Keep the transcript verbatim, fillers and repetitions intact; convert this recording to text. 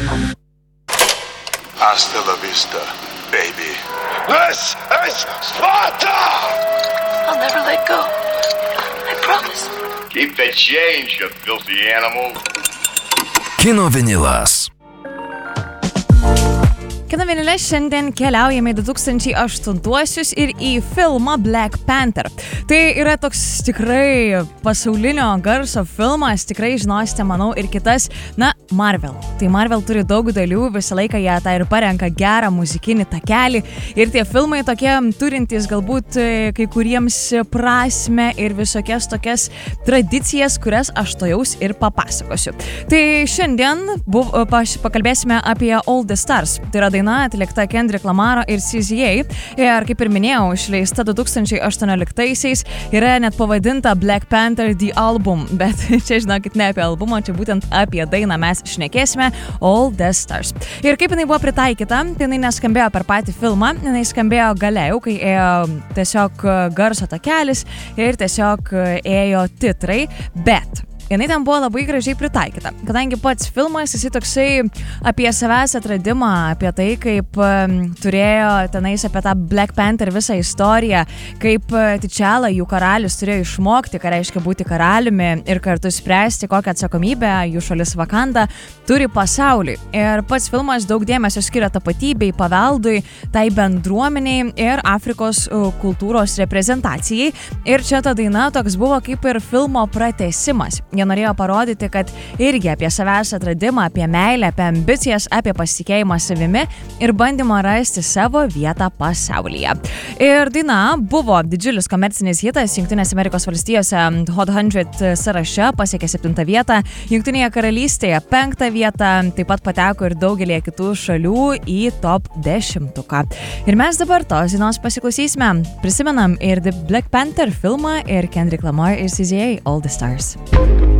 Hasta la vista, baby. This is Sparta! I'll never let go. I promise. Keep the change, you filthy animal. Kino vinilas. Kino vinile šiandien keliaujame į du tūkstančiai aštuntuosius ir į filmą Black Panther. Tai yra toks tikrai pasaulinio garso filmas, tikrai žinosite, manau, ir kitas, na, Marvel. Tai Marvel turi daug dalių, visą laiką jie tą ir parenka gerą muzikinį takelį ir tie filmai tokie turintys galbūt kai kuriems prasme ir visokias tokias tradicijas, kurias aš to jaus ir papasakosiu. Tai šiandien buv, pakalbėsime apie All the Stars. Tai yra daina atlikta Kendrick Lamaro ir C Z A ir, kaip ir minėjau, išleista du tūkstančiai aštuonioliktaisiais, yra net pavadinta Black Panther The Album, bet čia, žinokit, ne apie albumą, čia būtent apie dainą mes šnekėsime All the Stars. Ir kaip jinai buvo pritaikyta, tai jinai neskambėjo per patį filmą, jinai skambėjo gale, jau kai ėjo tiesiog garso takelis ir tiesiog ėjo titrai, bet jinai ten buvo labai gražiai pritaikyta, kadangi pats filmas jis toksai apie savęs atradimą, apie tai, kaip um, turėjo tenais apie tą Black Panther visą istoriją, kaip uh, T'Challa, jų karalius, turėjo išmokti, ką reiškia būti karaliumi ir kartu spręsti, kokią atsakomybę jų šalis Wakanda turi pasauliui. Ir pats filmas daug dėmesio skiria tapatybei, paveldui, tai bendruomeniai ir Afrikos uh, kultūros reprezentacijai. Ir čia ta daina toks buvo kaip ir filmo pratęsimas. Jie norėjo parodyti, kad irgi apie savęs atradimą, apie meilę, apie ambicijas, apie pasitikėjimą savimi ir bandymą rasti savo vietą pasaulyje. Ir daina buvo didžiulis komercinis hitas Jungtinės Amerikos valstijose Hot šimtas sąraše, pasiekė septintą vietą, Jungtinėje karalystėje penktą vietą, taip pat pateko ir daugelį kitų šalių į top dešimtuką. Ir mes dabar tos dainos pasiklausysime. Prisimenam ir The Black Panther filmą ir Kendrick Lamar ir C Z A All the Stars.